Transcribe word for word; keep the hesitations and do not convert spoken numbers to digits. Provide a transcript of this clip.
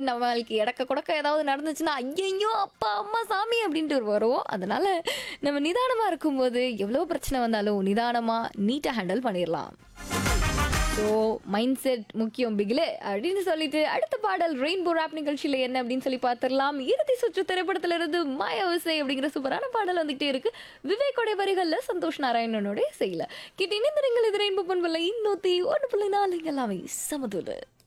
நம்மளுக்கு இடக்க கொடக்க ஏதாவது நடந்துச்சுன்னா ஐயையோ அப்பா அம்மா சாமி அப்படின்ட்டு வருவோம். அதனால நம்ம நிதானமா இருக்கும்போது எவ்வளோ பிரச்சனை வந்தாலும் நிதானமா நீட்டா ஹேண்டில் பண்ணிடலாம். ஸோ மைண்ட் செட் முக்கியம் பிகிலே அப்படின்னு சொல்லிட்டு அடுத்த பாடல் ரெயின்போ ராப் நிகழ்ச்சியில் என்ன அப்படின்னு சொல்லி பார்த்துடலாம். இறுதி சுற்று திரைப்படத்துல இருந்து மாயாவிசை அப்படிங்கிற சூப்பரான பாடல் வந்துகிட்டே இருக்கு. விவேக்கோடைய வரிகள்ல சந்தோஷ் நாராயணனோட செய்யல கிட்ட இணைந்திருங்கள். இது ரெயின்போ பண்புல இன்னூத்தி ஒன்று புள்ளி நாலு எல்லாமே சமதுல.